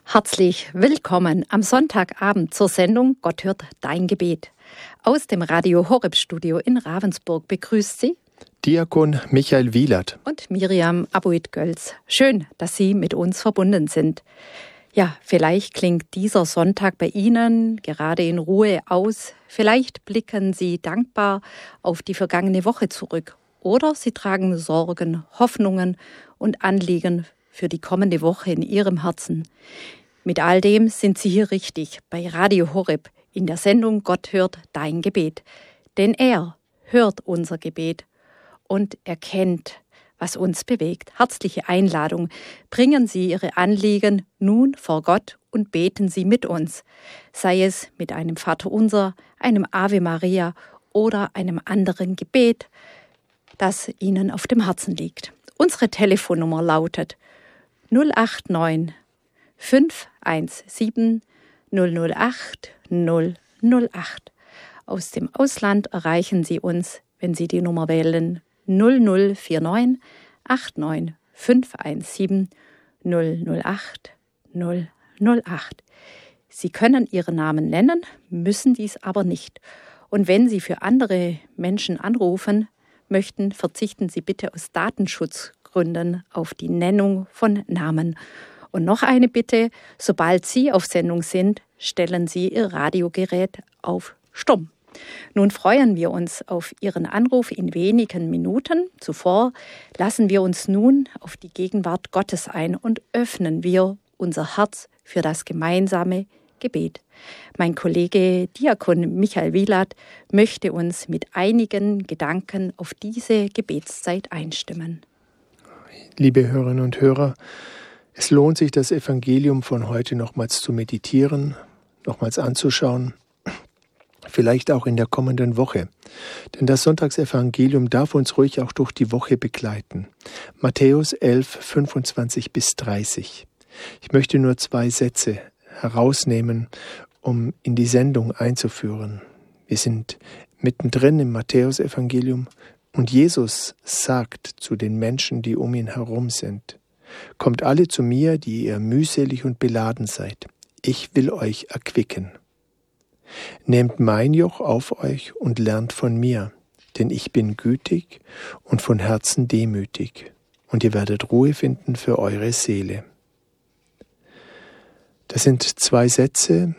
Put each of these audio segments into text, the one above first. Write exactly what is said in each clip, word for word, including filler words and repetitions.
Herzlich willkommen am Sonntagabend zur Sendung Gott hört dein Gebet. Aus dem Radio Horeb Studio in Ravensburg begrüßt Sie Diakon Michael Wielert und Miriam Aboid-Gölz. Schön, dass Sie mit uns verbunden sind. Ja, vielleicht klingt dieser Sonntag bei Ihnen gerade in Ruhe aus. Vielleicht blicken Sie dankbar auf die vergangene Woche zurück. Oder Sie tragen Sorgen, Hoffnungen und Anliegen für die kommende Woche in Ihrem Herzen. Mit all dem sind Sie hier richtig bei Radio Horeb in der Sendung Gott hört dein Gebet. Denn er hört unser Gebet und er kennt, was uns bewegt. Herzliche Einladung. Bringen Sie Ihre Anliegen nun vor Gott und beten Sie mit uns. Sei es mit einem Vaterunser, einem Ave Maria oder einem anderen Gebet, das Ihnen auf dem Herzen liegt. Unsere Telefonnummer lautet null acht neun fünf eins sieben null null acht null null acht. Aus dem Ausland erreichen Sie uns, wenn Sie die Nummer wählen, null null vier neun acht neun fünf eins sieben null null acht null null acht. Sie können Ihren Namen nennen, müssen dies aber nicht. Und wenn Sie für andere Menschen anrufen möchten, verzichten Sie bitte aus Datenschutzgründen auf die Nennung von Namen. Und noch eine Bitte, sobald Sie auf Sendung sind, stellen Sie Ihr Radiogerät auf Stumm. Nun freuen wir uns auf Ihren Anruf in wenigen Minuten. Zuvor lassen wir uns nun auf die Gegenwart Gottes ein und öffnen wir unser Herz für das gemeinsame Gebet. Mein Kollege Diakon Michael Wielert möchte uns mit einigen Gedanken auf diese Gebetszeit einstimmen. Liebe Hörerinnen und Hörer, es lohnt sich, das Evangelium von heute nochmals zu meditieren, nochmals anzuschauen, vielleicht auch in der kommenden Woche. Denn das Sonntagsevangelium darf uns ruhig auch durch die Woche begleiten. Matthäus elf, fünfundzwanzig bis dreißig. Ich möchte nur zwei Sätze herausnehmen, um in die Sendung einzuführen. Wir sind mittendrin im Matthäusevangelium und Jesus sagt zu den Menschen, die um ihn herum sind: Kommt alle zu mir, die ihr mühselig und beladen seid. Ich will euch erquicken. Nehmt mein Joch auf euch und lernt von mir, denn ich bin gütig und von Herzen demütig, und ihr werdet Ruhe finden für eure Seele. Das sind zwei Sätze,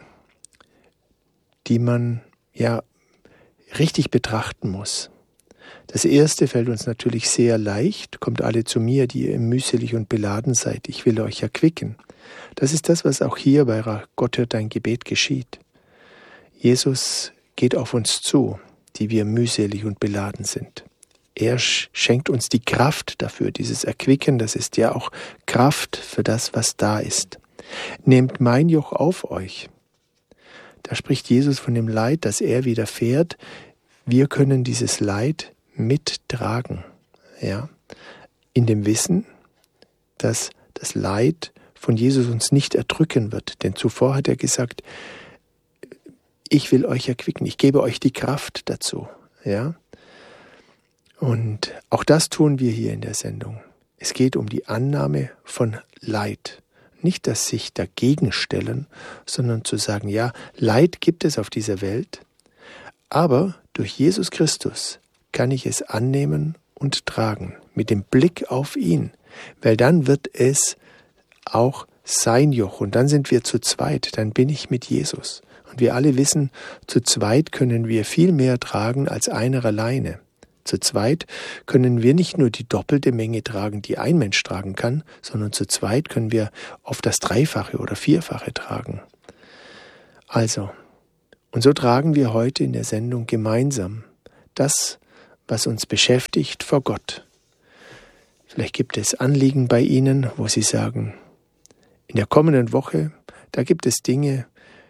die man ja richtig betrachten muss. Das erste fällt uns natürlich sehr leicht. Kommt alle zu mir, die ihr mühselig und beladen seid. Ich will euch erquicken. Das ist das, was auch hier bei Gott hört dein Gebet geschieht. Jesus geht auf uns zu, die wir mühselig und beladen sind. Er schenkt uns die Kraft dafür. Dieses Erquicken, das ist ja auch Kraft für das, was da ist. Nehmt mein Joch auf euch. Da spricht Jesus von dem Leid, das er widerfährt. Wir können dieses Leid mittragen, ja, in dem Wissen, dass das Leid von Jesus uns nicht erdrücken wird. Denn zuvor hat er gesagt, ich will euch erquicken, ich gebe euch die Kraft dazu, ja. Und auch das tun wir hier in der Sendung. Es geht um die Annahme von Leid. Nicht das sich dagegen stellen, sondern zu sagen, ja, Leid gibt es auf dieser Welt, aber durch Jesus Christus kann ich es annehmen und tragen, mit dem Blick auf ihn, weil dann wird es auch sein Joch und dann sind wir zu zweit, dann bin ich mit Jesus. Und wir alle wissen, zu zweit können wir viel mehr tragen als einer alleine. Zu zweit können wir nicht nur die doppelte Menge tragen, die ein Mensch tragen kann, sondern zu zweit können wir oft das Dreifache oder Vierfache tragen. Also, und so tragen wir heute in der Sendung gemeinsam das, was uns beschäftigt, vor Gott. Vielleicht gibt es Anliegen bei Ihnen, wo Sie sagen, in der kommenden Woche, da gibt es Dinge,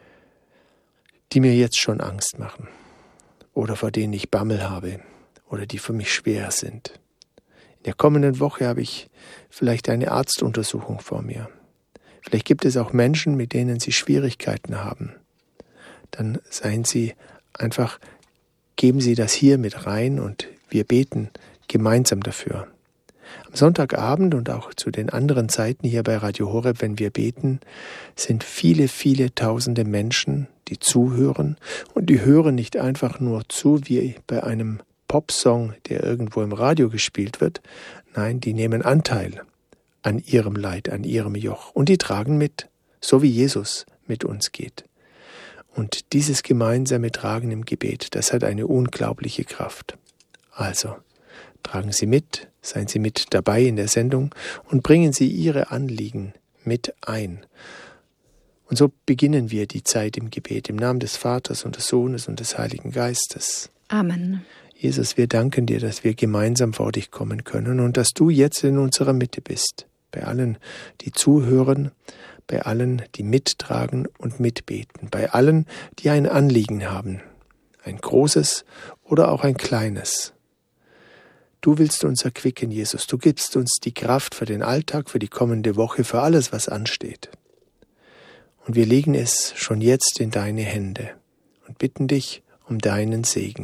die mir jetzt schon Angst machen oder vor denen ich Bammel habe oder die für mich schwer sind. In der kommenden Woche habe ich vielleicht eine Arztuntersuchung vor mir. Vielleicht gibt es auch Menschen, mit denen Sie Schwierigkeiten haben. Dann seien Sie einfach, geben Sie das hier mit rein und wir beten gemeinsam dafür. Am Sonntagabend und auch zu den anderen Zeiten hier bei Radio Horeb, wenn wir beten, sind viele, viele tausende Menschen, die zuhören. Und die hören nicht einfach nur zu wie bei einem Popsong, der irgendwo im Radio gespielt wird. Nein, die nehmen Anteil an ihrem Leid, an ihrem Joch. Und die tragen mit, so wie Jesus mit uns geht. Und dieses gemeinsame Tragen im Gebet, das hat eine unglaubliche Kraft. Also, tragen Sie mit, seien Sie mit dabei in der Sendung und bringen Sie Ihre Anliegen mit ein. Und so beginnen wir die Zeit im Gebet im Namen des Vaters und des Sohnes und des Heiligen Geistes. Amen. Jesus, wir danken dir, dass wir gemeinsam vor dich kommen können und dass du jetzt in unserer Mitte bist. Bei allen, die zuhören, bei allen, die mittragen und mitbeten, bei allen, die ein Anliegen haben, ein großes oder auch ein kleines. Du willst uns erquicken, Jesus. Du gibst uns die Kraft für den Alltag, für die kommende Woche, für alles, was ansteht. Und wir legen es schon jetzt in deine Hände und bitten dich um deinen Segen.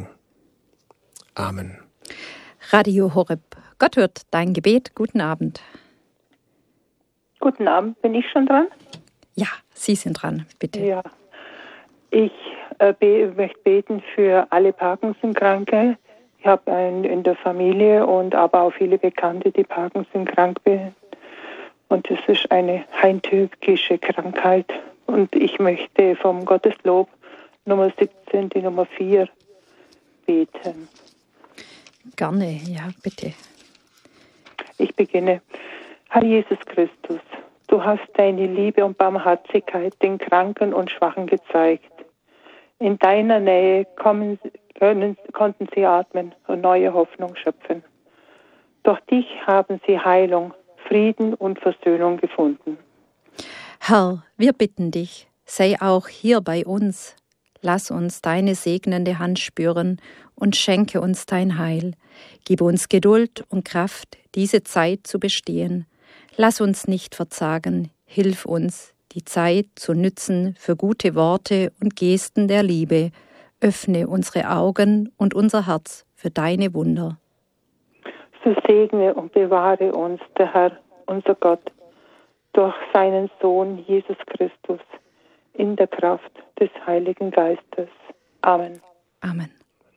Amen. Radio Horeb. Gott hört dein Gebet. Guten Abend. Guten Abend. Bin ich schon dran? Ja, Sie sind dran, bitte. Ja. Ich äh, be- möchte beten für alle Parkinson-Kranke. Ich habe einen in der Familie und aber auch viele Bekannte, die Parkinson krank sind. Und es ist eine heimtückische Krankheit. Und ich möchte vom Gotteslob Nummer siebzehn, die Nummer vier, beten. Gerne, ja, bitte. Ich beginne. Herr Jesus Christus, du hast deine Liebe und Barmherzigkeit den Kranken und Schwachen gezeigt. In deiner Nähe kommen, können, konnten sie atmen und neue Hoffnung schöpfen. Durch dich haben sie Heilung, Frieden und Versöhnung gefunden. Herr, wir bitten dich, sei auch hier bei uns. Lass uns deine segnende Hand spüren und schenke uns dein Heil. Gib uns Geduld und Kraft, diese Zeit zu bestehen. Lass uns nicht verzagen, hilf uns, die Zeit zu nützen für gute Worte und Gesten der Liebe. Öffne unsere Augen und unser Herz für deine Wunder. So segne und bewahre uns der Herr, unser Gott, durch seinen Sohn Jesus Christus, in der Kraft des Heiligen Geistes. Amen. Amen.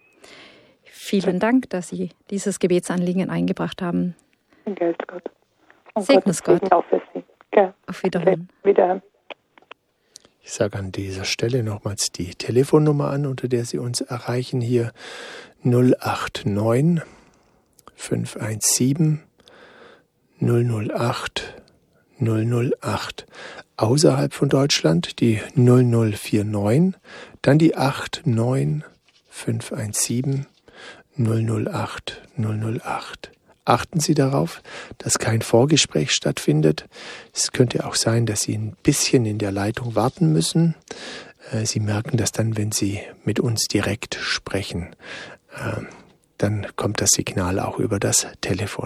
Vielen Dank, dass Sie dieses Gebetsanliegen eingebracht haben. Geist Gott. Und Segnes Gott. Gott. Auf, ja. Auf Wiederhören. Wiederhören. Ich sage an dieser Stelle nochmals die Telefonnummer an, unter der Sie uns erreichen. Hier null acht neun fünf eins sieben null null acht null null acht. Außerhalb von Deutschland die null null vier neun, dann die acht neun fünf eins sieben null null acht null null acht. Achten Sie darauf, dass kein Vorgespräch stattfindet. Es könnte auch sein, dass Sie ein bisschen in der Leitung warten müssen. Sie merken das dann, wenn Sie mit uns direkt sprechen. Dann kommt das Signal auch über das Telefon.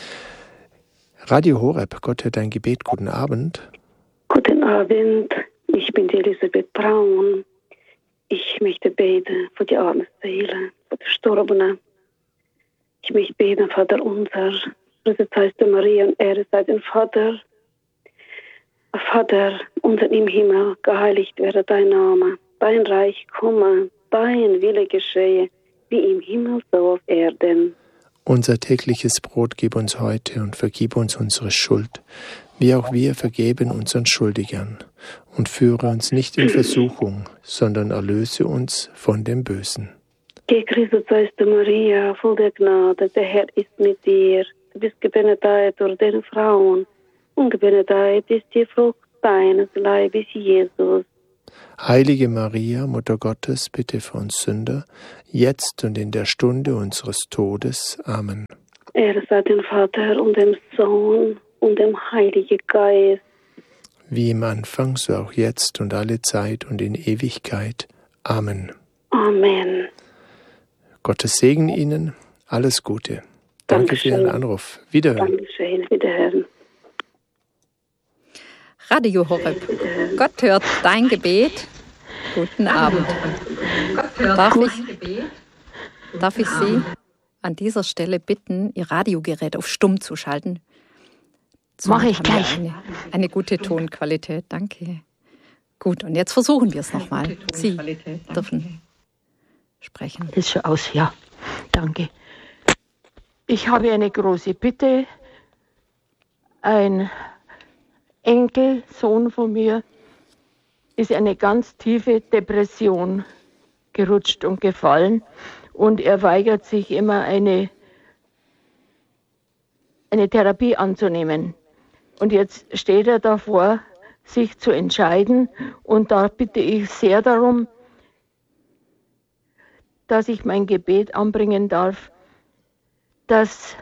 Radio Horeb, Gott hört dein Gebet. Guten Abend. Guten Abend, ich bin die Elisabeth Braun. Ich möchte beten für die arme Seele, für die Verstorbenen. Ich möchte beten, Vater unser, das heißt Maria und Ehre sei den Vater. Vater, unser im Himmel, geheiligt werde dein Name, dein Reich komme, dein Wille geschehe, wie im Himmel so auf Erden. Unser tägliches Brot gib uns heute und vergib uns unsere Schuld, wie auch wir vergeben unseren Schuldigern. Und führe uns nicht in Versuchung, sondern erlöse uns von dem Bösen. Gegrüßet seist du, Maria, voll der Gnade, der Herr ist mit dir. Du bist gebenedeit durch den Frauen, und gebenedeit ist die Frucht deines Leibes, Jesus. Heilige Maria, Mutter Gottes, bitte für uns Sünder, jetzt und in der Stunde unseres Todes. Amen. Ehre sei dem Vater und dem Sohn und dem Heiligen Geist. Wie im Anfang, so auch jetzt und alle Zeit und in Ewigkeit. Amen. Amen. Gottes Segen Ihnen, alles Gute. Danke Dankeschön. für Ihren Anruf. Wiederhören. Dankeschön, wiederhören. Radio Horeb. Gott hört dein Gebet. Guten Abend. Darf ich, darf ich Sie an dieser Stelle bitten, Ihr Radiogerät auf Stumm zu schalten. Mache ich gleich. Eine, eine gute Tonqualität, danke. Gut, und jetzt versuchen wir es nochmal. Sie dürfen sprechen. Ist schon aus, ja. Danke. Ich habe eine große Bitte. Ein Enkelsohn von mir ist in eine ganz tiefe Depression gerutscht und gefallen. Und er weigert sich immer, eine, eine Therapie anzunehmen. Und jetzt steht er davor, sich zu entscheiden. Und da bitte ich sehr darum, dass ich mein Gebet anbringen darf, dass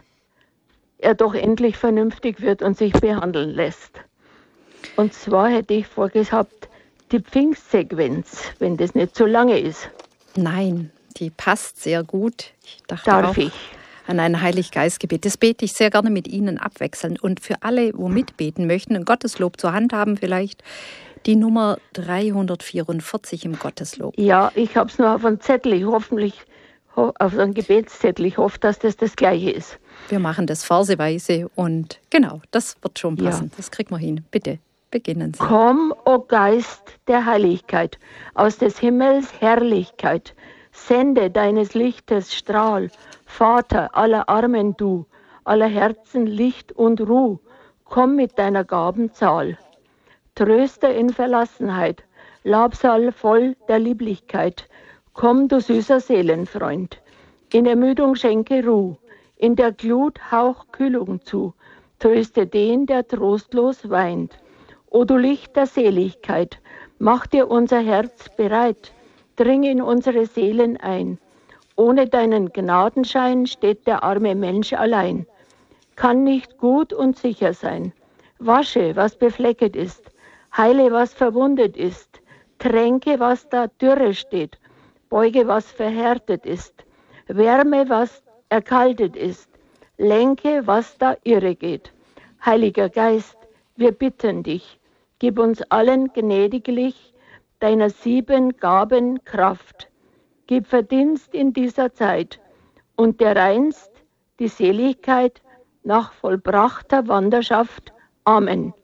er doch endlich vernünftig wird und sich behandeln lässt. Und zwar hätte ich vorgehabt, die Pfingstsequenz, wenn das nicht so lange ist. Nein, die passt sehr gut. Ich dachte Darf auch ich? an ein Heiliggeistgebet. Das bete ich sehr gerne mit Ihnen abwechselnd. Und für alle, wo mitbeten möchten, ein Gotteslob zur Hand haben vielleicht, die Nummer dreihundertvierundvierzig im Gotteslob. Ja, ich habe es nur auf einem Zettel, ich hoffentlich, auf einem Gebetszettel. Ich hoffe, dass das das Gleiche ist. Wir machen das verseweise und genau, das wird schon passen. Ja. Das kriegen wir hin. Bitte, beginnen Sie. Komm, o Geist der Heiligkeit, aus des Himmels Herrlichkeit, sende deines Lichtes Strahl, Vater aller Armen du, aller Herzen Licht und Ruh, komm mit deiner Gabenzahl. Tröster in Verlassenheit, Labsal voll der Lieblichkeit, komm du süßer Seelenfreund, in Ermüdung schenke Ruh, in der Glut hauch Kühlung zu, tröste den, der trostlos weint. O du Licht der Seligkeit, mach dir unser Herz bereit, dring in unsere Seelen ein. Ohne deinen Gnadenschein steht der arme Mensch allein, kann nicht gut und sicher sein. Wasche, was beflecket ist, heile, was verwundet ist, tränke, was da dürre steht, beuge, was verhärtet ist, wärme, was erkaltet ist, lenke, was da irre geht. Heiliger Geist, wir bitten dich, gib uns allen gnädiglich deiner sieben Gaben Kraft. Gib Verdienst in dieser Zeit und dereinst die Seligkeit nach vollbrachter Wanderschaft. Amen.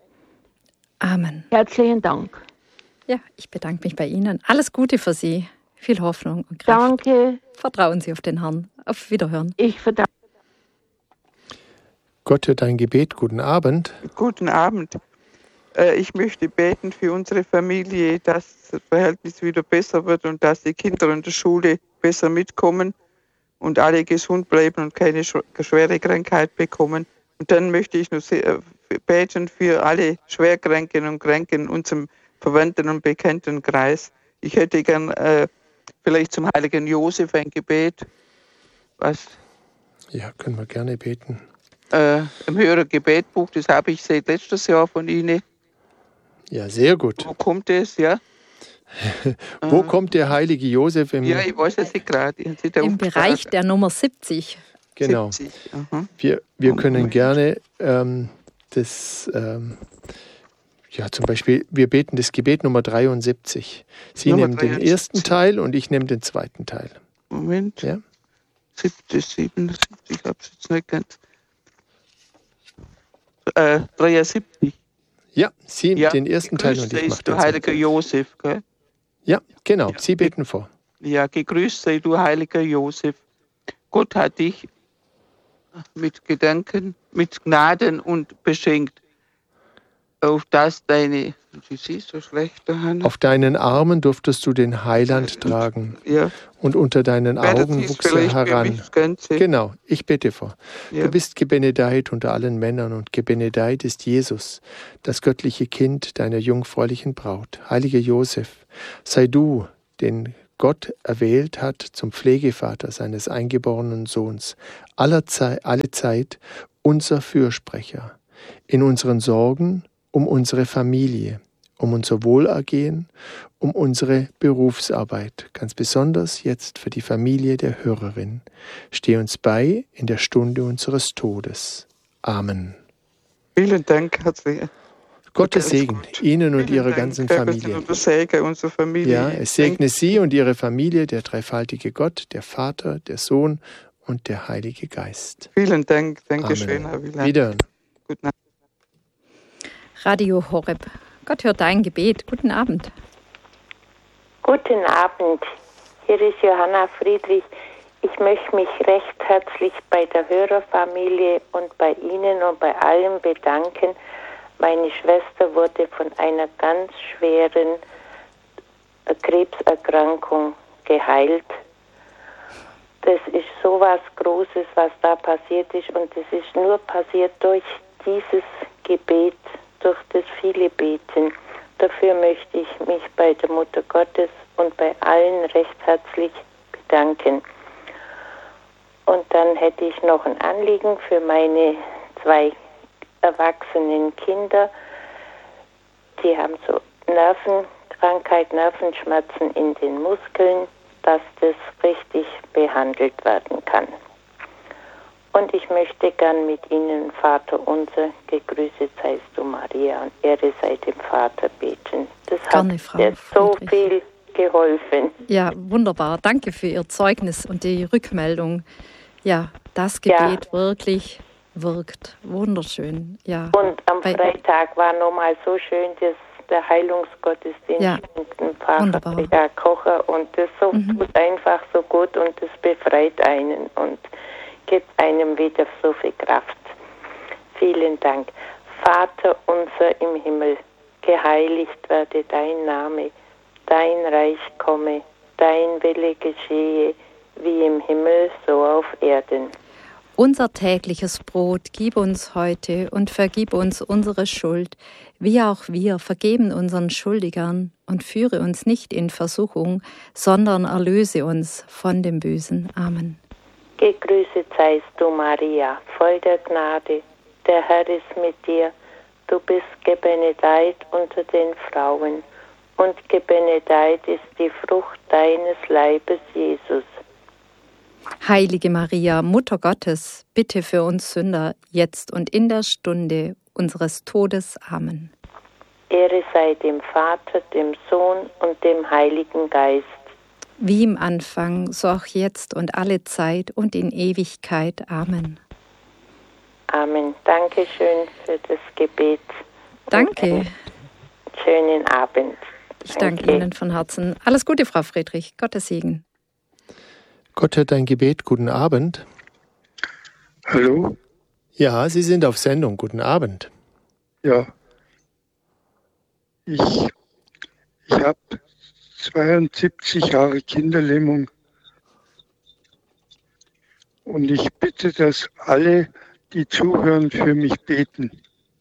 Amen. Herzlichen Dank. Ja, ich bedanke mich bei Ihnen. Alles Gute für Sie. Viel Hoffnung und Kraft. Danke. Vertrauen Sie auf den Herrn. Auf Wiederhören. Ich vertraue. Gott hört dein Gebet. Guten Abend. Guten Abend. Ich möchte beten für unsere Familie, dass das Verhältnis wieder besser wird und dass die Kinder in der Schule besser mitkommen und alle gesund bleiben und keine schwere Krankheit bekommen. Und dann möchte ich noch beten für alle Schwerkranken und Kranken in unserem Verwandten- und Bekanntenkreis. Ich hätte gern äh, vielleicht zum heiligen Josef ein Gebet. Was? Ja, können wir gerne beten. Äh, Im höheren Gebetbuch, das habe ich seit letztes Jahr von Ihnen. Ja, sehr gut. Wo kommt es, ja? Wo kommt der heilige Josef? Im ja, ich weiß es nicht gerade. Im Bereich der Nummer siebzig. Genau. siebzig. Wir, wir können gerne ähm, das, ähm, ja zum Beispiel, wir beten das Gebet Nummer dreiundsiebzig. Sie Nummer nehmen dreiundsiebzig. den ersten Teil und ich nehme den zweiten Teil. Moment. Ja? siebzig, siebenundsiebzig, ich habe es jetzt nicht ganz. Äh, dreiundsiebzig. Ja, Sie Ja, den ersten Teil und ich mache den du heiliger zweiten. Josef, gell? Ja, genau. Ja. Sie beten vor. Ja, gegrüßt sei du, heiliger Josef. Gott hat dich mit Gedanken, mit Gnaden und beschenkt, auf das deine, du siehst so schlecht daheim. Auf deinen Armen durftest du den Heiland tragen Ja. und unter deinen Augen wuchs er heran. Genau, ich bete vor. Ja. Du bist gebenedeit unter allen Männern und gebenedeit ist Jesus, das göttliche Kind deiner jungfräulichen Braut. Heiliger Josef, sei du, den Gott erwählt hat zum Pflegevater seines eingeborenen Sohns, aller Zeit, alle Zeit unser Fürsprecher, in unseren Sorgen, um unsere Familie, um unser Wohlergehen, um unsere Berufsarbeit, ganz besonders jetzt für die Familie der Hörerin. Steh uns bei in der Stunde unseres Todes. Amen. Vielen Dank, herzlich. Gottes Segen Ihnen und Vielen Ihrer Dank, ganzen Herr Familie. Gott, und der Segen unserer Familie. Ja, es segne Sie und Ihre Familie, der dreifaltige Gott, der Vater, der Sohn und der Heilige Geist. Vielen Dank. Dankeschön, Herr Wieland. Wiederhören. Guten Abend. Radio Horeb. Gott hört dein Gebet. Guten Abend. Guten Abend. Hier ist Johanna Friedrich. Ich möchte mich recht herzlich bei der Hörerfamilie und bei Ihnen und bei allen bedanken. Meine Schwester wurde von einer ganz schweren Krebserkrankung geheilt. Das ist so was Großes, was da passiert ist, und es ist nur passiert durch dieses Gebet, durch das viele Beten. Dafür möchte ich mich bei der Mutter Gottes und bei allen recht herzlich bedanken. Und dann hätte ich noch ein Anliegen für meine zwei erwachsenen Kinder. Die haben so Nervenkrankheit, Nervenschmerzen in den Muskeln, dass das richtig behandelt werden kann. Und ich möchte gern mit Ihnen, Vater unser, gegrüßet seist du, Maria, und Ehre sei dem Vater beten. Das Gerne, hat Frau mir so Friedrich. viel geholfen. Ja, wunderbar. Danke für Ihr Zeugnis und die Rückmeldung. Ja, das Gebet Ja. wirklich wirkt. Wunderschön. Ja. Und am Bei- Freitag war nochmal so schön, dass der Heilungsgottesdienst Ja, mit dem Pfarrer wunderbar. Herr Kocher, und das so Mhm. tut einfach so gut und das befreit einen und gibt einem wieder so viel Kraft. Vielen Dank. Vater unser im Himmel, geheiligt werde dein Name, dein Reich komme, dein Wille geschehe, wie im Himmel, so auf Erden. Unser tägliches Brot gib uns heute und vergib uns unsere Schuld, wie auch wir vergeben unseren Schuldigern, und führe uns nicht in Versuchung, sondern erlöse uns von dem Bösen. Amen. Gegrüßet seist du, Maria, voll der Gnade. Der Herr ist mit dir. Du bist gebenedeit unter den Frauen, und gebenedeit ist die Frucht deines Leibes, Jesus. Heilige Maria, Mutter Gottes, bitte für uns Sünder, jetzt und in der Stunde unseres Todes. Amen. Ehre sei dem Vater, dem Sohn und dem Heiligen Geist. Wie im Anfang, so auch jetzt und alle Zeit und in Ewigkeit. Amen. Amen. Dankeschön für das Gebet. Danke. Und einen schönen Abend. Ich danke Ihnen von Herzen. Alles Gute, Frau Friedrich. Gottes Segen. Gott hört dein Gebet. Guten Abend. Hallo? Ja, Sie sind auf Sendung. Guten Abend. Ja. Ich, ich habe zweiundsiebzig Jahre Kinderlähmung und ich bitte, dass alle, die zuhören, für mich beten.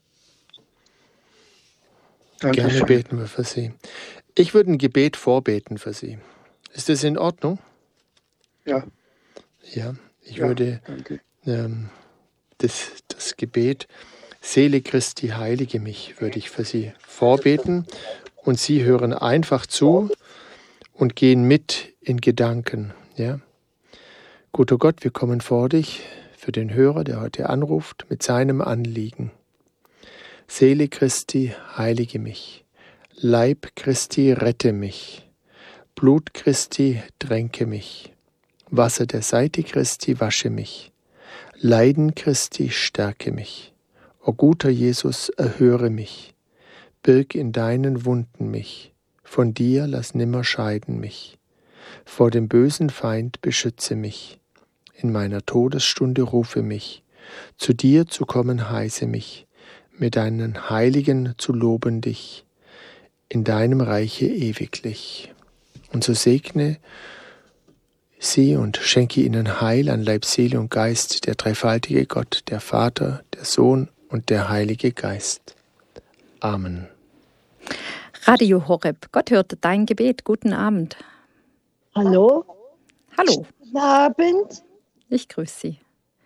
Dankeschön. Gerne beten wir für Sie. Ich würde ein Gebet vorbeten für Sie. Ist das in Ordnung? Ja. Ja, ich Ja, würde danke. ähm, das, das Gebet Seele Christi, heilige mich, würde ich für Sie vorbeten. Und Sie hören einfach zu und gehen mit in Gedanken. Ja? Guter Gott, wir kommen vor dich für den Hörer, der heute anruft, mit seinem Anliegen. Seele Christi, heilige mich. Leib Christi, rette mich. Blut Christi, tränke mich. Wasser der Seite Christi, wasche mich. Leiden Christi, stärke mich. O guter Jesus, erhöre mich. Birg in deinen Wunden mich. Von dir lass nimmer scheiden mich. Vor dem bösen Feind beschütze mich. In meiner Todesstunde rufe mich. Zu dir zu kommen heiße mich. Mit deinen Heiligen zu loben dich. In deinem Reiche ewiglich. Und so segne sie und schenke ihnen Heil an Leib, Seele und Geist, der dreifaltige Gott, der Vater, der Sohn und der Heilige Geist. Amen. Radio Horeb. Gott hört dein Gebet. Guten Abend. Hallo? Hallo, Guten Abend. ich grüße Sie.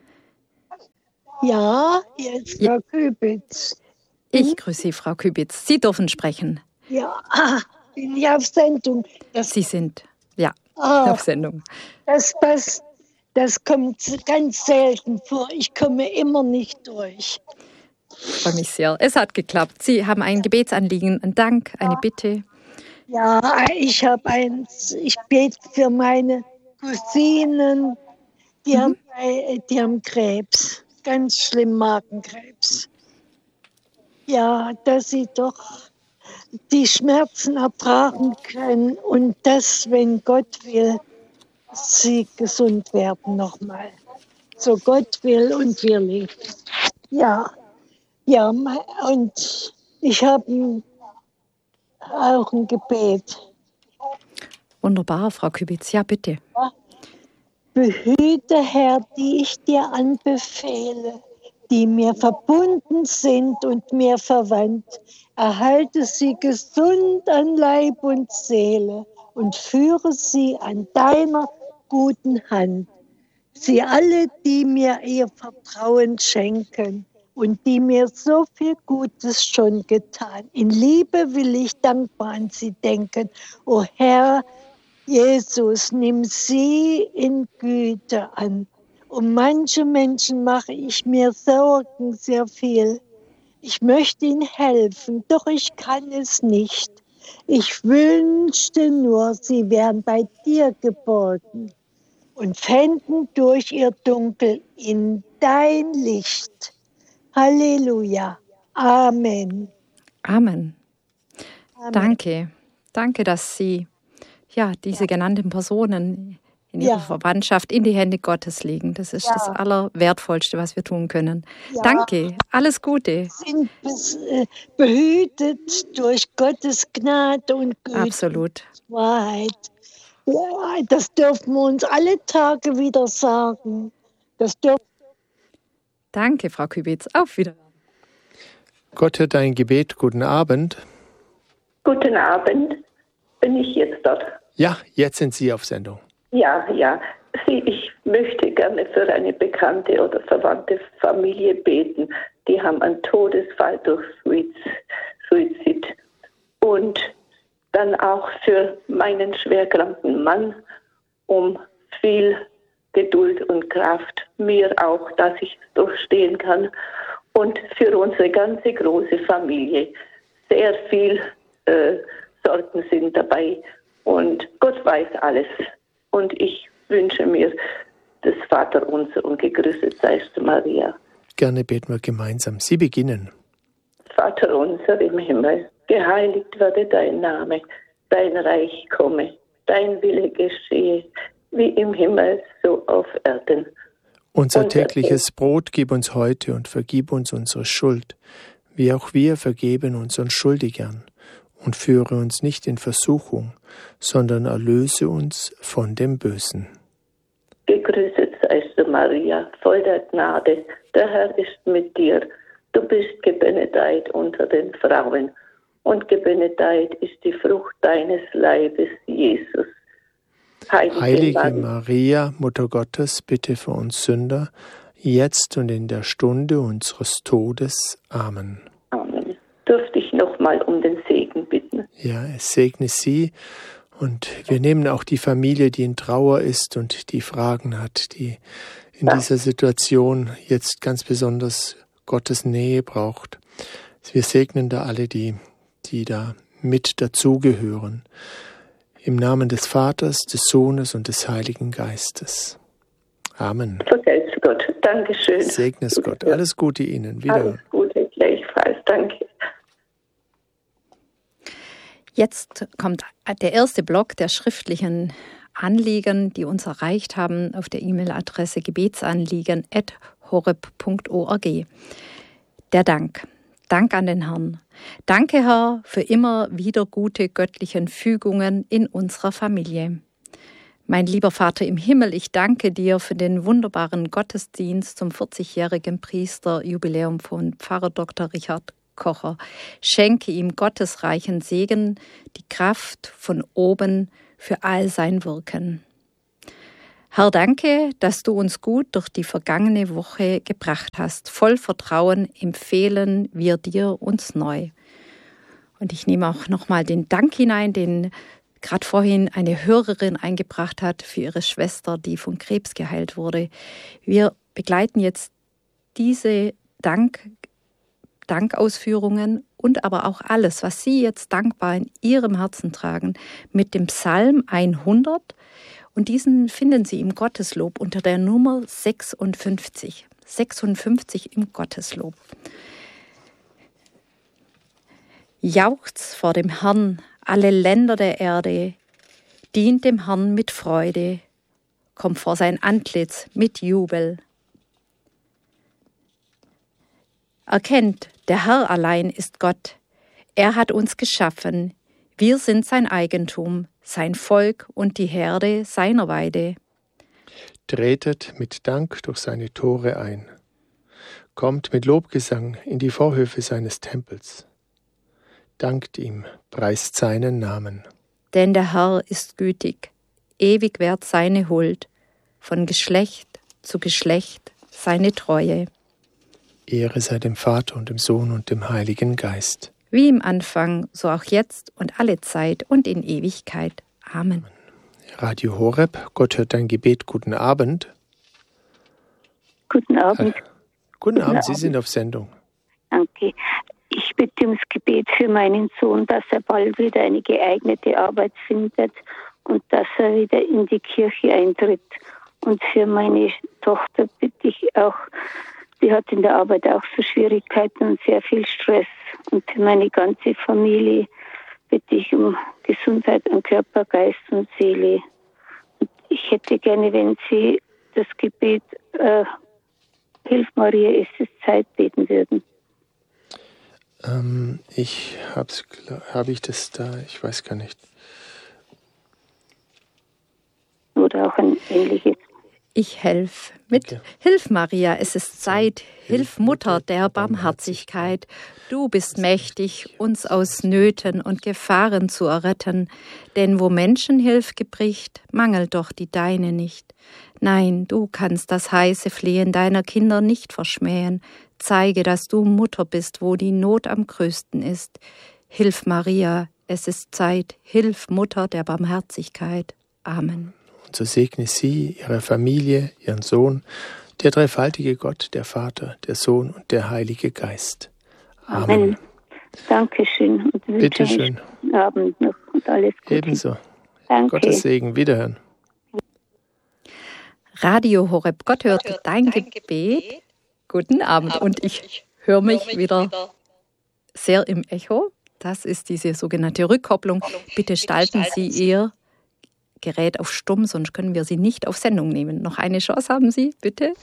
Ja, hier ist Frau Kübitz. Ich grüße Sie, Frau Kübitz. Sie dürfen sprechen. Ja, ah, bin ich auf Sendung. Das, Sie sind, ja, ah, auf Sendung. das, das, das kommt ganz selten vor. Ich komme immer nicht durch. Ich freue mich sehr. Es hat geklappt. Sie haben ein Gebetsanliegen, einen Dank, eine Bitte. Ja, ich habe eins. Ich bete für meine Cousinen, Die, Mhm. haben, äh, die haben Krebs, ganz schlimm Magenkrebs. Ja, dass sie doch die Schmerzen ertragen können und dass, wenn Gott will, sie gesund werden nochmal. So Gott will und wir leben. Ja, ja, und ich habe auch ein Gebet. Wunderbar, Frau Kübitz. Ja, bitte. Behüte, Herr, die ich dir anbefehle, die mir verbunden sind und mir verwandt. Erhalte sie gesund an Leib und Seele und führe sie an deiner guten Hand. Sie alle, die mir ihr Vertrauen schenken und die mir so viel Gutes schon getan. In Liebe will ich dankbar an sie denken. O Herr Jesus, nimm sie in Güte an. Um manche Menschen mache ich mir Sorgen sehr viel. Ich möchte ihnen helfen, doch ich kann es nicht. Ich wünschte nur, sie wären bei dir geborgen und fänden durch ihr Dunkel in dein Licht. Halleluja. Amen. Amen. Amen. Danke. Danke, dass Sie ja, diese ja. genannten Personen in ihrer ja. Verwandtschaft in die Hände Gottes legen. Das ist ja. das Allerwertvollste, was wir tun können. Ja. Danke. Alles Gute. Sind behütet durch Gottes Gnade und Güte. Absolut. Und Wahrheit. Ja, das dürfen wir uns alle Tage wieder sagen. Das dürfen Danke, Frau Kübitz. Auf Wiedersehen. Gott hört dein Gebet. Guten Abend. Guten Abend. Bin ich jetzt dort? Ja, jetzt sind Sie auf Sendung. Ja, ja. Sie, ich möchte gerne für eine bekannte oder verwandte Familie beten. Die haben einen Todesfall durch Suizid. Und dann auch für meinen schwerkranken Mann um viel Geduld und Kraft. Mir auch, dass ich es durchstehen kann. Und für unsere ganze große Familie. Sehr viel äh, Sorgen sind dabei und Gott weiß alles. Und ich wünsche mir das Vaterunser und gegrüßet seist du, Maria. Gerne beten wir gemeinsam. Sie beginnen. Vater unser im Himmel, geheiligt werde dein Name, dein Reich komme, dein Wille geschehe, wie im Himmel, so auf Erden. Unser tägliches Brot gib uns heute und vergib uns unsere Schuld, wie auch wir vergeben unseren Schuldigern. Und führe uns nicht in Versuchung, sondern erlöse uns von dem Bösen. Gegrüßet seist du, Maria, voll der Gnade, der Herr ist mit dir. Du bist gebenedeit unter den Frauen, und gebenedeit ist die Frucht deines Leibes, Jesus. Heilige, Heilige Maria, Maria, Mutter Gottes, bitte für uns Sünder, jetzt und in der Stunde unseres Todes. Amen. Amen. Dürfte ich nochmal um den Segen bitten? Ja, es segne Sie. Und wir nehmen auch die Familie, die in Trauer ist und die Fragen hat, die in ja. dieser Situation jetzt ganz besonders Gottes Nähe braucht. Wir segnen da alle, die, die da mit dazugehören. Im Namen des Vaters, des Sohnes und des Heiligen Geistes. Amen. Vergelt's Gott. Dankeschön. Segne es Gott. Alles Gute Ihnen. Wieder. Alles Gute, gleichfalls. Danke. Jetzt kommt der erste Block der schriftlichen Anliegen, die uns erreicht haben, auf der E-Mail-Adresse gebetsanliegen at horeb punkt org. Der Dank. Dank an den Herrn. Danke, Herr, für immer wieder gute göttlichen Fügungen in unserer Familie. Mein lieber Vater im Himmel, ich danke dir für den wunderbaren Gottesdienst zum vierzigjährigen Priesterjubiläum von Pfarrer Doktor Richard Kocher. Schenke ihm gottesreichen Segen, die Kraft von oben für all sein Wirken. Herr, danke, dass du uns gut durch die vergangene Woche gebracht hast. Voll Vertrauen empfehlen wir dir uns neu. Und ich nehme auch nochmal den Dank hinein, den gerade vorhin eine Hörerin eingebracht hat für ihre Schwester, die von Krebs geheilt wurde. Wir begleiten jetzt diese Dank, Dankausführungen und aber auch alles, was Sie jetzt dankbar in Ihrem Herzen tragen, mit dem Psalm hundert. Und diesen finden Sie im Gotteslob unter der Nummer sechsundfünfzig. sechsundfünfzig im Gotteslob. Jauchzt vor dem Herrn, alle Länder der Erde, dient dem Herrn mit Freude, kommt vor sein Antlitz mit Jubel. Erkennt, der Herr allein ist Gott. Er hat uns geschaffen. Wir sind sein Eigentum, sein Volk und die Herde seiner Weide. Tretet mit Dank durch seine Tore ein. Kommt mit Lobgesang in die Vorhöfe seines Tempels. Dankt ihm, preist seinen Namen. Denn der Herr ist gütig, ewig währt seine Huld, von Geschlecht zu Geschlecht seine Treue. Ehre sei dem Vater und dem Sohn und dem Heiligen Geist. Wie im Anfang, so auch jetzt und alle Zeit und in Ewigkeit. Amen. Radio Horeb, Gott hört dein Gebet. Guten Abend. Guten Abend. Äh, guten, guten Abend, Abend, Sie sind auf Sendung. Danke. Ich bitte ums Gebet für meinen Sohn, dass er bald wieder eine geeignete Arbeit findet und dass er wieder in die Kirche eintritt. Und für meine Tochter bitte ich auch, sie hat in der Arbeit auch so Schwierigkeiten und sehr viel Stress. Und für meine ganze Familie bitte ich um Gesundheit an Körper, Geist und Seele. Und ich hätte gerne, wenn Sie das Gebet äh, Hilf Maria, es ist Zeit beten würden. Ähm, ich hab's, habe ich das da? Ich weiß gar nicht. Oder auch ein ähnliches. Ich helfe mit. Okay. Hilf Maria, es ist Zeit. Hilf Mutter der Barmherzigkeit. Du bist mächtig, uns aus Nöten und Gefahren zu erretten. Denn wo Menschenhilf gebricht, mangelt doch die deine nicht. Nein, du kannst das heiße Flehen deiner Kinder nicht verschmähen. Zeige, dass du Mutter bist, wo die Not am größten ist. Hilf Maria, es ist Zeit. Hilf Mutter der Barmherzigkeit. Amen. Und so segne sie, ihre Familie, ihren Sohn, der dreifaltige Gott, der Vater, der Sohn und der Heilige Geist. Amen. Amen. Dankeschön. Und bitte schön. Guten Abend noch und alles Gute. Ebenso. Danke. Gottes Segen. Wiederhören. Radio Horeb, Gott hört dein Gebet. Guten Abend. Und ich höre mich wieder sehr im Echo. Das ist diese sogenannte Rückkopplung. Bitte stalten Sie Ihr Gerät auf stumm, sonst können wir Sie nicht auf Sendung nehmen. Noch eine Chance haben Sie, bitte.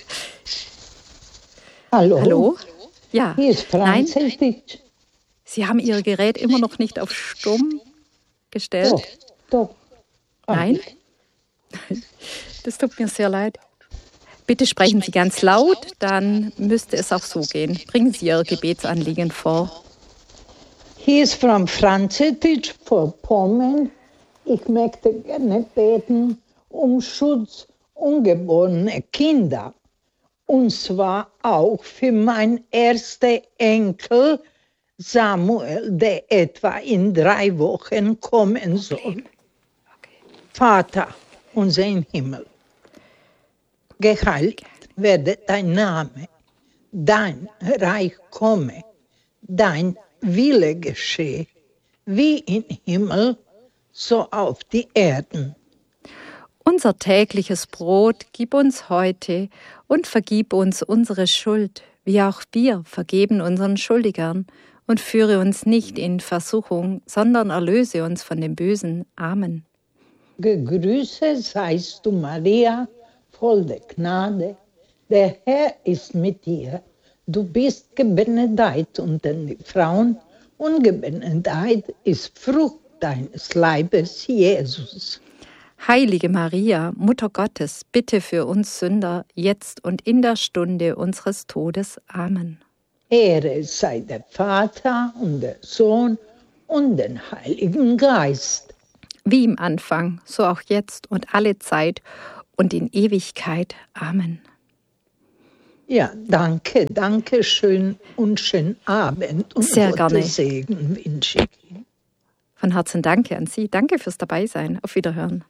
Hallo. Hallo? Ja. Hier ist Französisch. Sie haben Ihr Gerät immer noch nicht auf stumm gestellt? Doch, doch. Nein? Das tut mir sehr leid. Bitte sprechen Sie ganz laut, dann müsste es auch so gehen. Bringen Sie Ihr Gebetsanliegen vor. Hier ist Frau Französisch von Pommern. Ich möchte gerne beten um Schutz ungeborener Kinder. Und zwar auch für meinen ersten Enkel Samuel, der etwa in drei Wochen kommen soll. Okay. Okay. Vater, unser im Himmel, geheiligt werde dein Name, dein Reich komme, dein Wille geschehe, wie im Himmel, so auf die Erden. Unser tägliches Brot gib uns heute und vergib uns unsere Schuld, wie auch wir vergeben unseren Schuldigern. Und führe uns nicht in Versuchung, sondern erlöse uns von dem Bösen. Amen. Gegrüßet seist du, Maria, voll der Gnade. Der Herr ist mit dir. Du bist gebenedeit unter den Frauen und gebenedeit ist Frucht deines Leibes, Jesus. Heilige Maria, Mutter Gottes, bitte für uns Sünder, jetzt und in der Stunde unseres Todes. Amen. Ehre sei der Vater und der Sohn und den Heiligen Geist. Wie im Anfang, so auch jetzt und alle Zeit und in Ewigkeit. Amen. Ja, danke, danke schön und schönen Abend und sehr Gottes gerne. Segen wünsche ich Ihnen. Von Herzen danke an Sie. Danke fürs Dabeisein. Auf Wiederhören.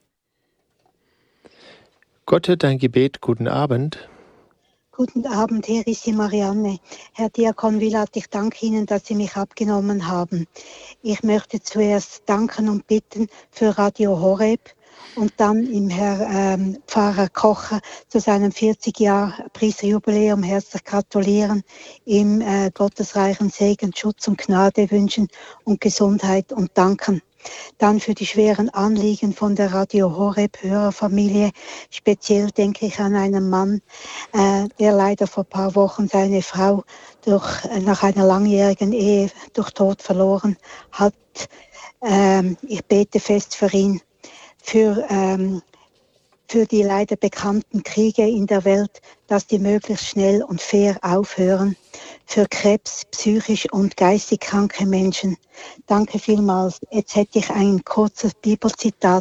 Gott hört dein Gebet. Guten Abend. Guten Abend, hier ist die Marianne. Herr Diakon Willath, ich danke Ihnen, dass Sie mich abgenommen haben. Ich möchte zuerst danken und bitten für Radio Horeb und dann im Herr ähm, Pfarrer Kocher zu seinem vierzig Jahr Priesterjubiläum herzlich gratulieren, ihm äh, gottesreichen Segen, Schutz und Gnade wünschen und Gesundheit und danken. Dann für die schweren Anliegen von der Radio Horeb Hörerfamilie. Speziell denke ich an einen Mann, äh, der leider vor ein paar Wochen seine Frau durch, äh, nach einer langjährigen Ehe durch Tod verloren hat. Ähm, ich bete fest für ihn, für, ähm, für die leider bekannten Kriege in der Welt, dass die möglichst schnell und fair aufhören. Für Krebs, psychisch und geistig kranke Menschen. Danke vielmals. Jetzt hätte ich ein kurzes Bibelzitat.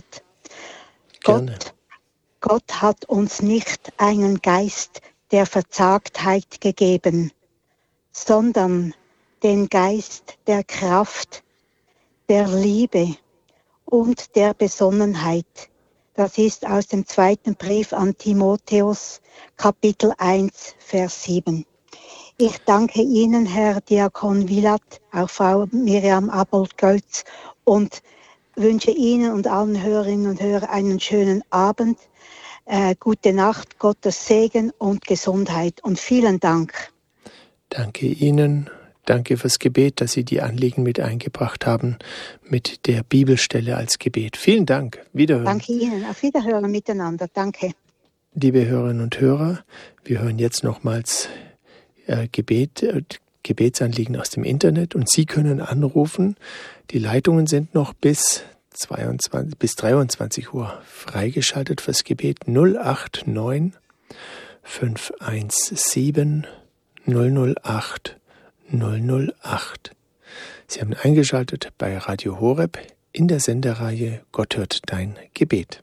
Gott, Gott hat uns nicht einen Geist der Verzagtheit gegeben, sondern den Geist der Kraft, der Liebe und der Besonnenheit. Das ist aus dem zweiten Brief an Timotheus, Kapitel eins, Vers sieben. Ich danke Ihnen, Herr Diakon Wilat, auch Frau Miriam Abold-Götz, und wünsche Ihnen und allen Hörerinnen und Hörern einen schönen Abend, äh, gute Nacht, Gottes Segen und Gesundheit. Und vielen Dank. Danke Ihnen. Danke fürs Gebet, dass Sie die Anliegen mit eingebracht haben, mit der Bibelstelle als Gebet. Vielen Dank. Wiederhören. Danke Ihnen. Auf Wiederhören miteinander. Danke. Liebe Hörerinnen und Hörer, wir hören jetzt nochmals äh, Gebet, äh, Gebetsanliegen aus dem Internet und Sie können anrufen. Die Leitungen sind noch bis, zweiundzwanzig, bis dreiundzwanzig Uhr freigeschaltet fürs Gebet. null acht neun fünf eins sieben null null acht null null acht. Sie haben eingeschaltet bei Radio Horeb in der Sendereihe Gott hört dein Gebet.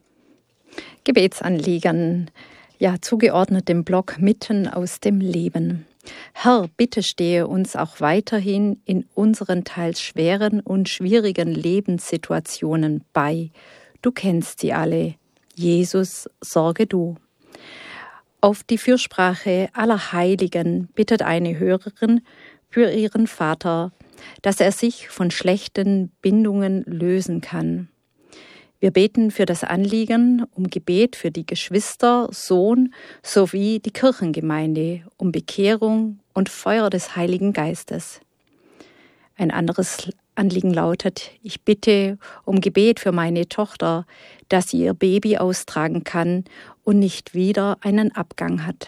Gebetsanliegen, ja, zugeordnet dem Block Mitten aus dem Leben. Herr, bitte stehe uns auch weiterhin in unseren teils schweren und schwierigen Lebenssituationen bei. Du kennst sie alle. Jesus, sorge du. Auf die Fürsprache aller Heiligen bittet eine Hörerin für ihren Vater, dass er sich von schlechten Bindungen lösen kann. Wir beten für das Anliegen um Gebet für die Geschwister, Sohn sowie die Kirchengemeinde, um Bekehrung und Feuer des Heiligen Geistes. Ein anderes Anliegen lautet: Ich bitte um Gebet für meine Tochter, dass sie ihr Baby austragen kann und nicht wieder einen Abgang hat.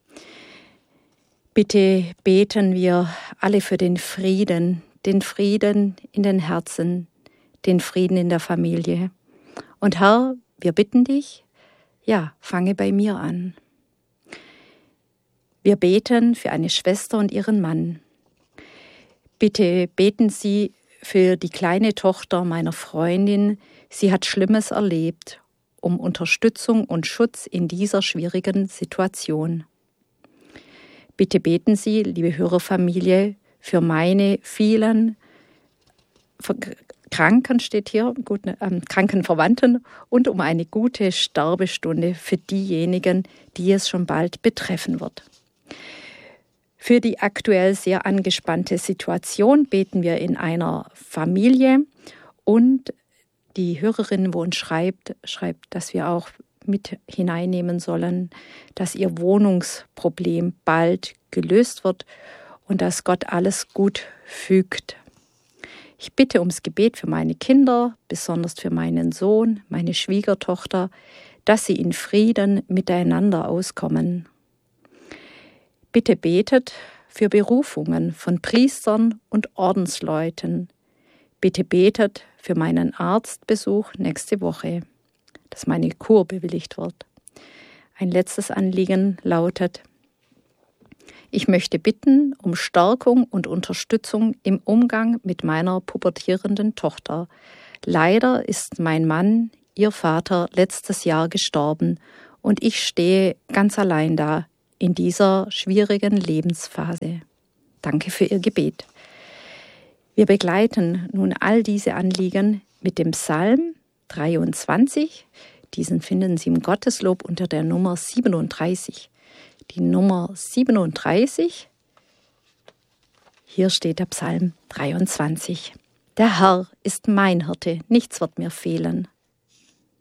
Bitte beten wir alle für den Frieden, den Frieden in den Herzen, den Frieden in der Familie. Und Herr, wir bitten dich, ja, fange bei mir an. Wir beten für eine Schwester und ihren Mann. Bitte beten Sie für die kleine Tochter meiner Freundin. Sie hat Schlimmes erlebt, um Unterstützung und Schutz in dieser schwierigen Situation. Bitte beten Sie, liebe Hörerfamilie, für meine vielen Kranken, steht hier, gut, ähm, kranken Verwandten und um eine gute Sterbestunde für diejenigen, die es schon bald betreffen wird. Für die aktuell sehr angespannte Situation beten wir in einer Familie und die Hörerin, wo uns schreibt, schreibt, dass wir auch mit hineinnehmen sollen, dass ihr Wohnungsproblem bald gelöst wird und dass Gott alles gut fügt. Ich bitte ums Gebet für meine Kinder, besonders für meinen Sohn, meine Schwiegertochter, dass sie in Frieden miteinander auskommen. Bitte betet für Berufungen von Priestern und Ordensleuten. Bitte betet für meinen Arztbesuch nächste Woche, dass meine Kur bewilligt wird. Ein letztes Anliegen lautet: Ich möchte bitten um Stärkung und Unterstützung im Umgang mit meiner pubertierenden Tochter. Leider ist mein Mann, ihr Vater, letztes Jahr gestorben und ich stehe ganz allein da in dieser schwierigen Lebensphase. Danke für Ihr Gebet. Wir begleiten nun all diese Anliegen mit dem Psalm dreiundzwanzig. Diesen finden Sie im Gotteslob unter der Nummer siebenunddreißig. Die Nummer siebenunddreißig, hier steht der Psalm dreiundzwanzig. Der Herr ist mein Hirte, nichts wird mir fehlen.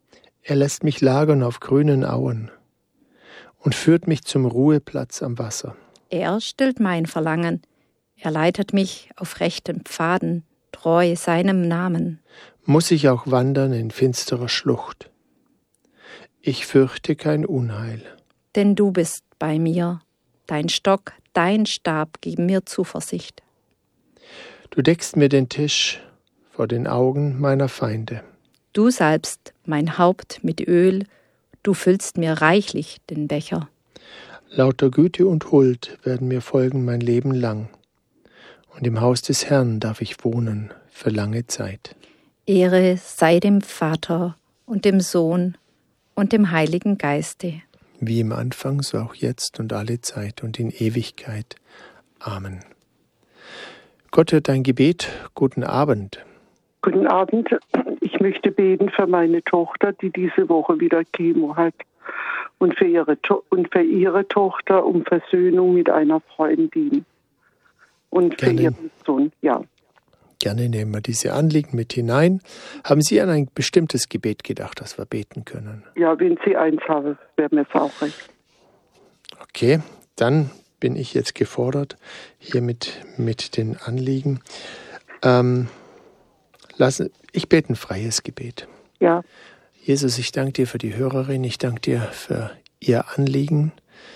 Er lässt mich lagern auf grünen Auen und führt mich zum Ruheplatz am Wasser. Er stillt mein Verlangen. Er leitet mich auf rechten Pfaden, treu seinem Namen. Muss ich auch wandern in finsterer Schlucht. Ich fürchte kein Unheil. Denn du bist bei mir. Dein Stock, dein Stab geben mir Zuversicht. Du deckst mir den Tisch vor den Augen meiner Feinde. Du salbst mein Haupt mit Öl, du füllst mir reichlich den Becher. Lauter Güte und Huld werden mir folgen mein Leben lang. Und im Haus des Herrn darf ich wohnen für lange Zeit. Ehre sei dem Vater und dem Sohn und dem Heiligen Geiste. Wie im Anfang, so auch jetzt und alle Zeit und in Ewigkeit. Amen. Gott hört dein Gebet. Guten Abend. Guten Abend. Ich möchte beten für meine Tochter, die diese Woche wieder Chemo hat. Und für ihre, to- und für ihre Tochter um Versöhnung mit einer Freundin. Und für Gerne. ihren Sohn, ja. Gerne nehmen wir diese Anliegen mit hinein. Haben Sie an ein bestimmtes Gebet gedacht, das wir beten können? Ja, wenn Sie eins haben, wäre mir es auch recht. Okay, dann bin ich jetzt gefordert hier mit, mit den Anliegen. Ähm, lassen, ich bete ein freies Gebet. Ja. Jesus, ich danke dir für die Hörerin, ich danke dir für ihr Anliegen.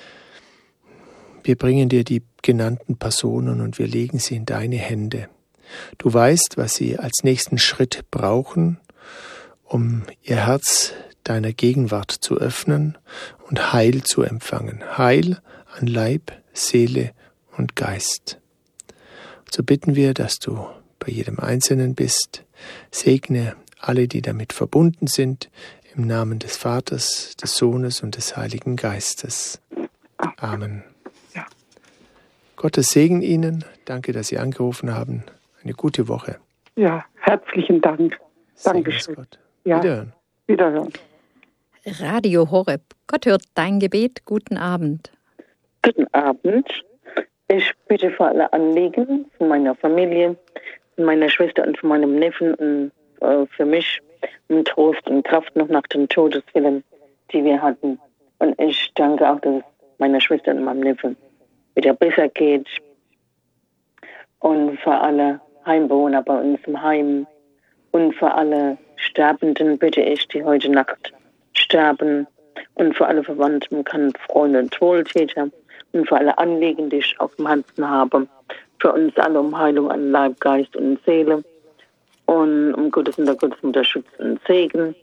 Wir bringen dir die genannten Personen und wir legen sie in deine Hände. Du weißt, was sie als nächsten Schritt brauchen, um ihr Herz deiner Gegenwart zu öffnen und Heil zu empfangen. Heil an Leib, Seele und Geist. So bitten wir, dass du bei jedem Einzelnen bist. Segne alle, die damit verbunden sind, im Namen des Vaters, des Sohnes und des Heiligen Geistes. Amen. Ja. Gottes Segen Ihnen. Danke, dass Sie angerufen haben. Eine gute Woche. Ja, herzlichen Dank. Dankeschön. Gott. Ja. Wiederhören. Wiederhören. Radio Horeb. Gott hört dein Gebet. Guten Abend. Guten Abend. Ich bitte für alle Anliegen von meiner Familie, von meiner Schwester und von meinem Neffen und äh, für mich um Trost und Kraft noch nach den Todeswillen, die wir hatten. Und ich danke auch, dass es meiner Schwester und meinem Neffen wieder besser geht. Und für alle Heimbewohner bei uns im Heim und für alle Sterbenden bitte ich, die heute Nacht sterben, und für alle Verwandten, Bekannten, Freunde und Wohltäter und für alle Anliegen, die ich auf dem Herzen habe, für uns alle um Heilung an Leib, Geist und Seele und um Gottes und der Gottesmutter Schutz und Segen.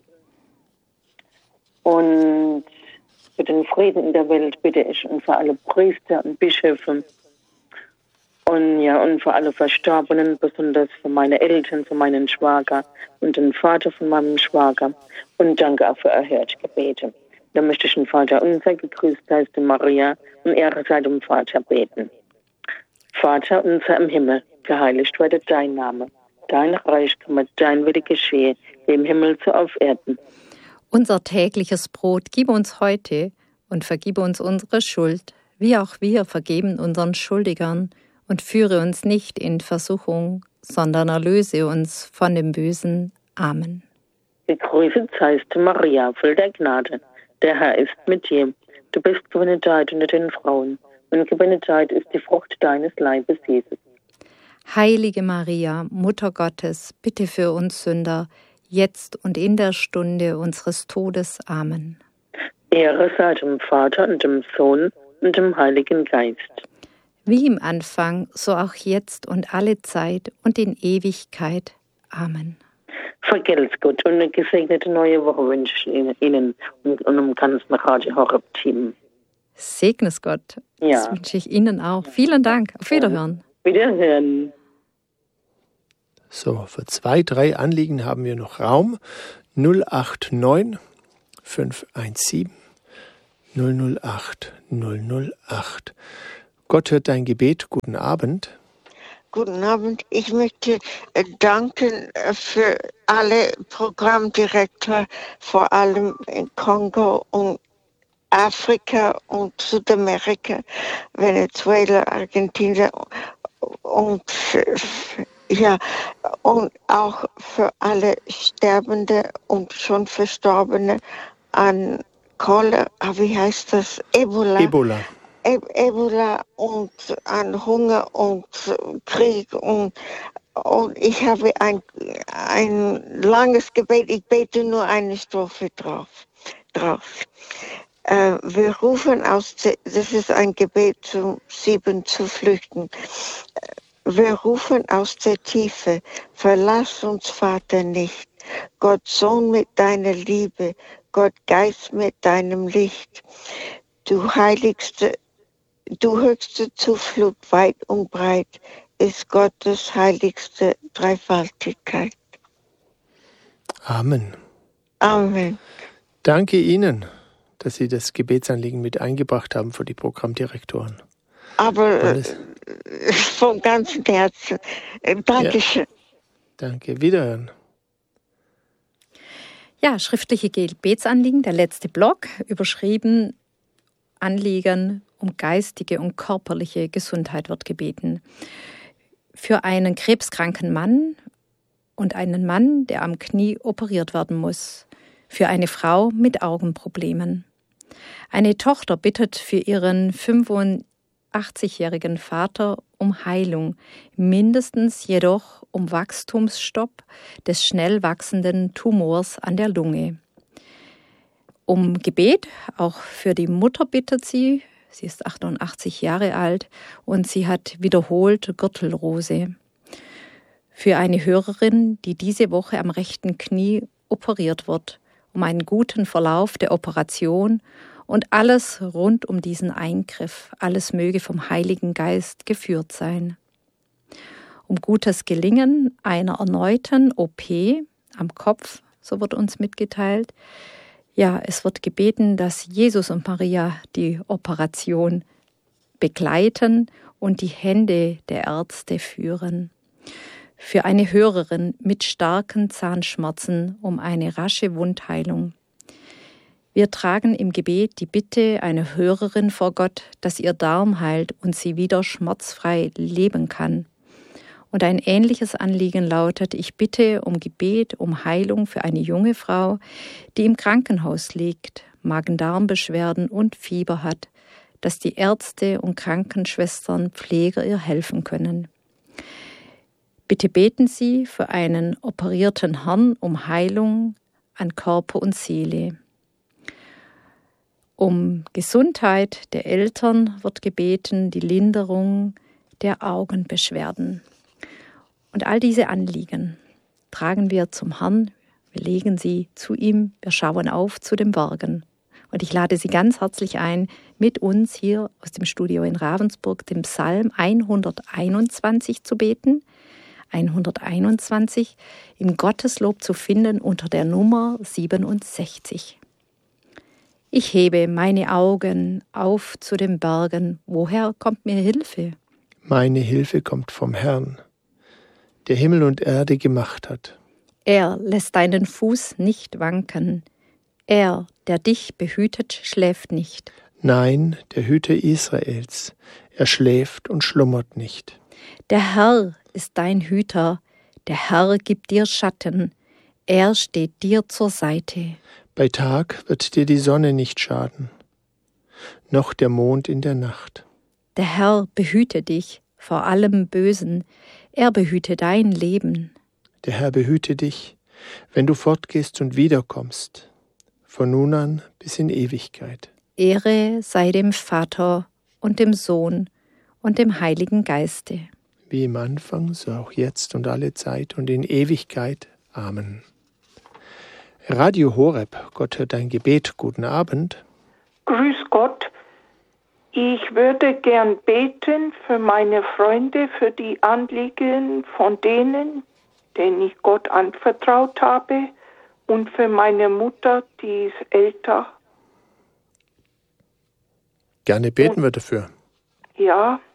Und für den Frieden in der Welt bitte ich und für alle Priester und Bischöfe und ja und für alle Verstorbenen, besonders für meine Eltern, für meinen Schwager und den Vater von meinem Schwager, und danke auch für erhörte Gebete. Da möchte ich den Vater unser, gegrüßt heißt Maria, und Ehre sei dem Vater beten. Vater unser im Himmel, geheiligt werde dein Name. Dein Reich komme, dein Wille geschehe, wie im Himmel so auf Erden. Unser tägliches Brot gib uns heute und vergib uns unsere Schuld, wie auch wir vergeben unseren Schuldigern, und führe uns nicht in Versuchung, sondern erlöse uns von dem Bösen. Amen. Gegrüßet seist du, Maria, voll der Gnade. Der Herr ist mit dir. Du bist gebenedeit unter den Frauen, und gebenedeit ist die Frucht deines Leibes, Jesus. Heilige Maria, Mutter Gottes, bitte für uns Sünder, jetzt und in der Stunde unseres Todes. Amen. Ehre sei dem Vater und dem Sohn und dem Heiligen Geist. Wie im Anfang, so auch jetzt und alle Zeit und in Ewigkeit. Amen. Vergelt's Gott und eine gesegnete neue Woche wünsche ich Ihnen und, und dem ganzen Radio Horeb-Team. Segnes Gott. Ja. Das wünsche ich Ihnen auch. Vielen Dank. Auf Wiederhören. Wiederhören. So, für zwei, drei Anliegen haben wir noch Raum. null acht neun fünf eins sieben null null acht null null acht. Gott hört dein Gebet. Guten Abend. Guten Abend. Ich möchte äh, danken äh, für alle Programmdirektoren, vor allem in Kongo und Afrika und Südamerika, Venezuela, Argentinien. Und äh, Ja, und auch für alle Sterbende und schon Verstorbene an Cholera, wie heißt das? Ebola. Ebola. E- Ebola und an Hunger und Krieg. Und, und ich habe ein, ein langes Gebet, ich bete nur eine Strophe drauf. drauf. Äh, wir rufen aus, das ist ein Gebet zum Sieben zu flüchten. Wir rufen aus der Tiefe, verlass uns, Vater, nicht. Gott Sohn mit deiner Liebe, Gott Geist mit deinem Licht. Du heiligste, du höchste Zuflucht weit und breit, ist Gottes heiligste Dreifaltigkeit. Amen. Amen. Danke Ihnen, dass Sie das Gebetsanliegen mit eingebracht haben für die Programmdirektoren. Aber äh, vom ganzen Herzen. Dankeschön. Ja. Danke. Wiederhören. Ja, schriftliche Gebetsanliegen, der letzte Block, überschrieben Anliegen um geistige und körperliche Gesundheit wird gebeten. Für einen krebskranken Mann und einen Mann, der am Knie operiert werden muss. Für eine Frau mit Augenproblemen. Eine Tochter bittet für ihren fünfundachtzigjährigen Vater um Heilung, mindestens jedoch um Wachstumsstopp des schnell wachsenden Tumors an der Lunge. Um Gebet, auch für die Mutter bittet sie, sie ist achtundachtzig Jahre alt und sie hat wiederholt Gürtelrose. Für eine Hörerin, die diese Woche am rechten Knie operiert wird, um einen guten Verlauf der Operation und alles rund um diesen Eingriff, alles möge vom Heiligen Geist geführt sein. Um gutes Gelingen einer erneuten O P am Kopf, so wird uns mitgeteilt. Ja, es wird gebeten, dass Jesus und Maria die Operation begleiten und die Hände der Ärzte führen. Für eine Hörerin mit starken Zahnschmerzen um eine rasche Wundheilung. Wir tragen im Gebet die Bitte einer Hörerin vor Gott, dass ihr Darm heilt und sie wieder schmerzfrei leben kann. Und ein ähnliches Anliegen lautet, ich bitte um Gebet, um Heilung für eine junge Frau, die im Krankenhaus liegt, Magen-Darm-Beschwerden und Fieber hat, dass die Ärzte und Krankenschwestern, Pfleger ihr helfen können. Bitte beten Sie für einen operierten Herrn um Heilung an Körper und Seele. Um Gesundheit der Eltern wird gebeten, die Linderung der Augenbeschwerden. Und all diese Anliegen tragen wir zum Herrn, wir legen sie zu ihm, wir schauen auf zu den Bergen. Und ich lade Sie ganz herzlich ein, mit uns hier aus dem Studio in Ravensburg den Psalm hunderteinundzwanzig zu beten. hunderteinundzwanzig im Gotteslob zu finden unter der Nummer siebenundsechzig. Ich hebe meine Augen auf zu den Bergen. Woher kommt mir Hilfe? Meine Hilfe kommt vom Herrn, der Himmel und Erde gemacht hat. Er lässt deinen Fuß nicht wanken. Er, der dich behütet, schläft nicht. Nein, der Hüter Israels, er schläft und schlummert nicht. Der Herr ist dein Hüter, der Herr gibt dir Schatten, er steht dir zur Seite. Bei Tag wird dir die Sonne nicht schaden, noch der Mond in der Nacht. Der Herr behüte dich vor allem Bösen, er behüte dein Leben. Der Herr behüte dich, wenn du fortgehst und wiederkommst, von nun an bis in Ewigkeit. Ehre sei dem Vater und dem Sohn und dem Heiligen Geiste. Wie im Anfang, so auch jetzt und alle Zeit und in Ewigkeit. Amen. Radio Horeb, Gott hört dein Gebet. Guten Abend. Grüß Gott. Ich würde gern beten für meine Freunde, für die Anliegen von denen, denen ich Gott anvertraut habe, und für meine Mutter, die ist älter. Gerne beten und, wir dafür. Ja.